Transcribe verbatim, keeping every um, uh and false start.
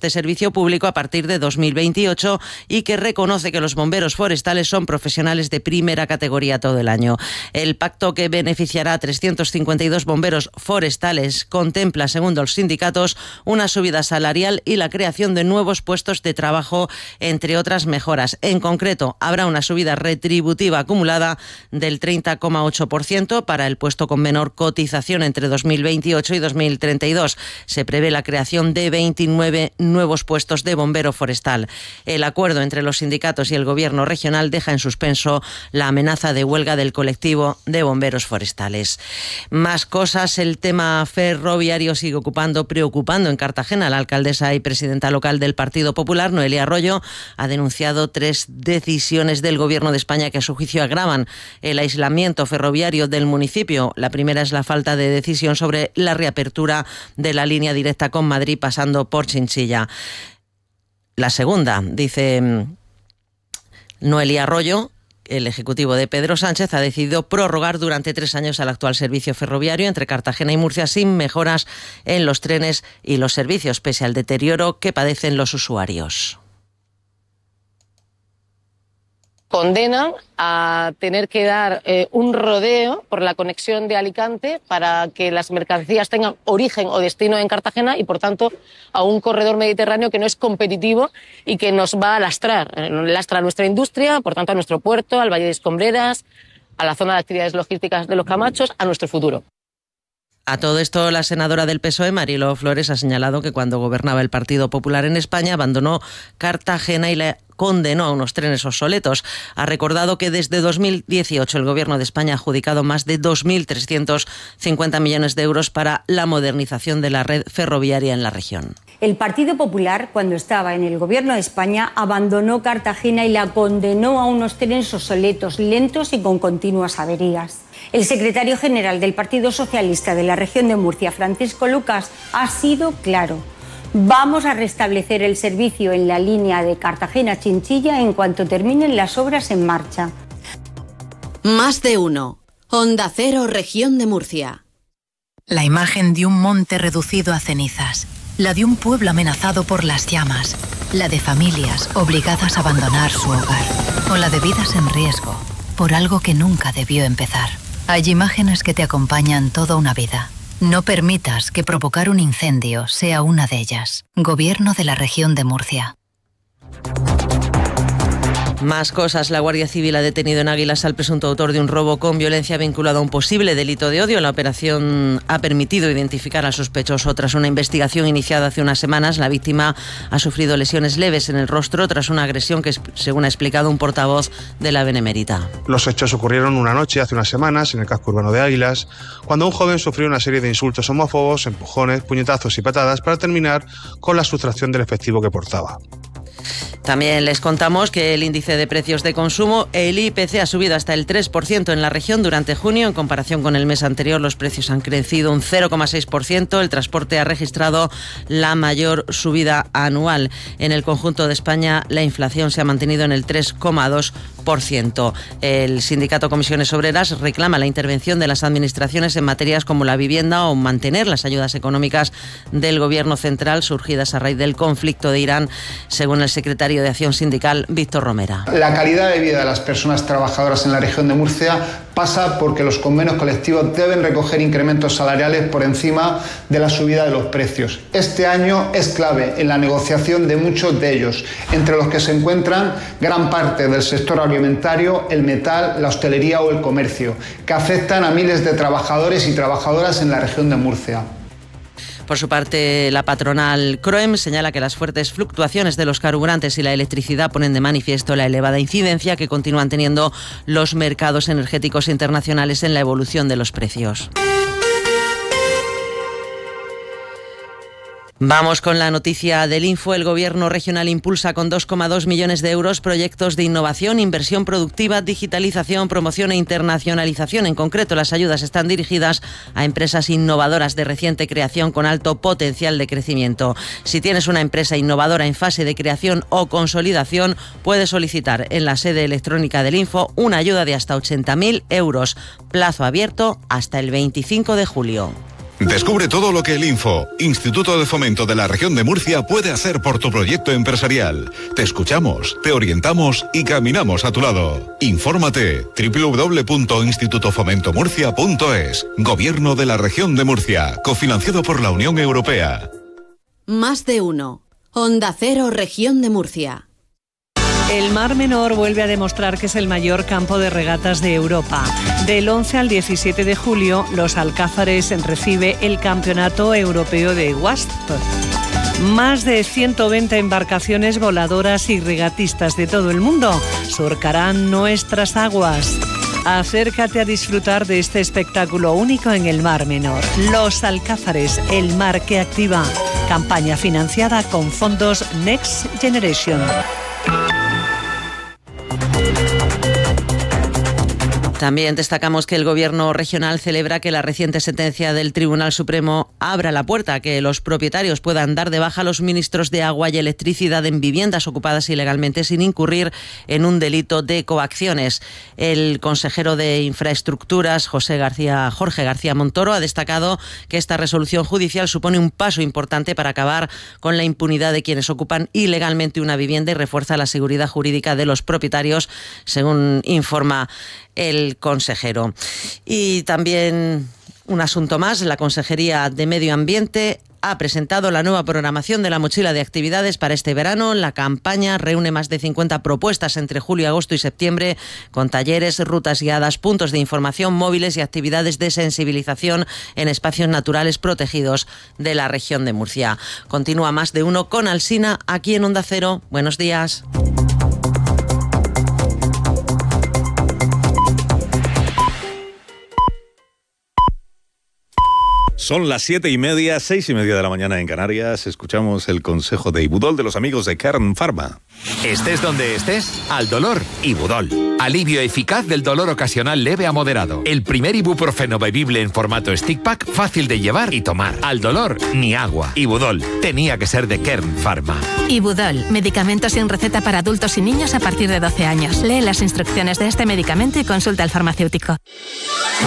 este servicio público a partir de dos mil veintiocho y que reconoce que los bomberos forestales son profesionales de primera categoría todo el año. El pacto, que beneficiará a trescientos cincuenta y dos bomberos forestales, contempla, según los sindicatos, una subida salarial y la creación de nuevos puestos de trabajo, entre otras mejoras. En concreto, habrá una subida retributiva acumulada del treinta coma ocho por ciento para el puesto con menor cotización entre dos mil veintiocho y dos mil treinta y dos. Se prevé la creación de veintinueve nuevos puestos de bombero forestal. El acuerdo entre los sindicatos y el gobierno regional deja en suspenso la amenaza de huelga del colectivo de bomberos forestales. Más cosas, el tema ferroviario sigue ocupando, preocupando en Cartagena. La alcaldesa y presidenta local del Partido Popular, Noelia Arroyo, ha denunciado tres decisiones del Gobierno de España que a su juicio agravan el aislamiento ferroviario del municipio. La primera es la falta de decisión sobre la reapertura de la línea directa con Madrid pasando por Chinchilla. La segunda, dice Noelia Arroyo, el ejecutivo de Pedro Sánchez ha decidido prorrogar durante tres años el actual servicio ferroviario entre Cartagena y Murcia sin mejoras en los trenes y los servicios, pese al deterioro que padecen los usuarios. Condenan a tener que dar eh, un rodeo por la conexión de Alicante para que las mercancías tengan origen o destino en Cartagena y, por tanto, a un corredor mediterráneo que no es competitivo y que nos va a lastrar. Lastra a nuestra industria, por tanto, a nuestro puerto, al Valle de Escombreras, a la zona de actividades logísticas de los Camachos, a nuestro futuro. A todo esto, la senadora del P S O E, Mariló Flores, ha señalado que cuando gobernaba el Partido Popular en España abandonó Cartagena y la condenó a unos trenes obsoletos. Ha recordado que desde dos mil dieciocho el Gobierno de España ha adjudicado más de dos mil trescientos cincuenta millones de euros para la modernización de la red ferroviaria en la región. El Partido Popular, cuando estaba en el Gobierno de España, abandonó Cartagena y la condenó a unos trenes obsoletos, lentos y con continuas averías. El secretario general del Partido Socialista de la región de Murcia, Francisco Lucas, ha sido claro. Vamos a restablecer el servicio en la línea de Cartagena-Chinchilla en cuanto terminen las obras en marcha. Más de uno. Onda Cero, región de Murcia. La imagen de un monte reducido a cenizas. La de un pueblo amenazado por las llamas. La de familias obligadas a abandonar su hogar. O la de vidas en riesgo por algo que nunca debió empezar. Hay imágenes que te acompañan toda una vida. No permitas que provocar un incendio sea una de ellas. Gobierno de la región de Murcia. Más cosas. La Guardia Civil ha detenido en Águilas al presunto autor de un robo con violencia vinculado a un posible delito de odio. La operación ha permitido identificar al sospechoso. Tras una investigación iniciada hace unas semanas, la víctima ha sufrido lesiones leves en el rostro tras una agresión que, según ha explicado un portavoz de la Benemérita. Los hechos ocurrieron una noche hace unas semanas en el casco urbano de Águilas, cuando un joven sufrió una serie de insultos homófobos, empujones, puñetazos y patadas para terminar con la sustracción del efectivo que portaba. También les contamos que el índice de precios de consumo, el I P C, ha subido hasta el tres por ciento en la región durante junio. En comparación con el mes anterior, los precios han crecido un cero coma seis por ciento. El transporte ha registrado la mayor subida anual. En el conjunto de España, la inflación se ha mantenido en el tres coma dos por ciento. El sindicato Comisiones Obreras reclama la intervención de las administraciones en materias como la vivienda o mantener las ayudas económicas del Gobierno central surgidas a raíz del conflicto de Irán, según el secretario de Acción Sindical, Víctor Romera. La calidad de vida de las personas trabajadoras en la región de Murcia pasa porque los convenios colectivos deben recoger incrementos salariales por encima de la subida de los precios. Este año es clave en la negociación de muchos de ellos, entre los que se encuentran gran parte del sector alimentario, el metal, la hostelería o el comercio, que afectan a miles de trabajadores y trabajadoras en la región de Murcia. Por su parte, la patronal CROEM señala que las fuertes fluctuaciones de los carburantes y la electricidad ponen de manifiesto la elevada incidencia que continúan teniendo los mercados energéticos internacionales en la evolución de los precios. Vamos con la noticia del Info. El Gobierno regional impulsa con dos coma dos millones de euros proyectos de innovación, inversión productiva, digitalización, promoción e internacionalización. En concreto, las ayudas están dirigidas a empresas innovadoras de reciente creación con alto potencial de crecimiento. Si tienes una empresa innovadora en fase de creación o consolidación, puedes solicitar en la sede electrónica del Info una ayuda de hasta ochenta mil euros. Plazo abierto hasta el veinticinco de julio. Descubre todo lo que el Info, Instituto de Fomento de la Región de Murcia, puede hacer por tu proyecto empresarial. Te escuchamos, te orientamos y caminamos a tu lado. Infórmate doble u doble u doble u punto instituto fomento murcia punto es. Gobierno de la Región de Murcia, cofinanciado por la Unión Europea. Más de uno. Onda Cero, Región de Murcia. El Mar Menor vuelve a demostrar que es el mayor campo de regatas de Europa. Del once al diecisiete de julio, Los Alcázares recibe el Campeonato Europeo de Wasp. Más de ciento veinte embarcaciones voladoras y regatistas de todo el mundo surcarán nuestras aguas. Acércate a disfrutar de este espectáculo único en el Mar Menor. Los Alcázares, el mar que activa. Campaña financiada con fondos Next Generation. También destacamos que el Gobierno regional celebra que la reciente sentencia del Tribunal Supremo abra la puerta a que los propietarios puedan dar de baja a los suministros de agua y electricidad en viviendas ocupadas ilegalmente sin incurrir en un delito de coacciones. El consejero de Infraestructuras, José García, Jorge García Montoro, ha destacado que esta resolución judicial supone un paso importante para acabar con la impunidad de quienes ocupan ilegalmente una vivienda y refuerza la seguridad jurídica de los propietarios, según informa el consejero. Y también un asunto más, la Consejería de Medio Ambiente ha presentado la nueva programación de la mochila de actividades para este verano. La campaña reúne más de cincuenta propuestas entre julio, agosto y septiembre, con talleres, rutas guiadas, puntos de información móviles y actividades de sensibilización en espacios naturales protegidos de la región de Murcia. Continúa Más de Uno con Alsina, aquí en Onda Cero. Buenos días. Son las siete y media, seis y media de la mañana en Canarias. Escuchamos el consejo de Ibudol de los amigos de Kern Pharma. Estés donde estés, al dolor, Ibudol. Alivio eficaz del dolor ocasional leve a moderado. El primer ibuprofeno bebible en formato stick pack, fácil de llevar y tomar. Al dolor, ni agua. Ibudol, tenía que ser de Kern Pharma. Ibudol, medicamento sin receta para adultos y niños a partir de doce años. Lee las instrucciones de este medicamento y consulta al farmacéutico.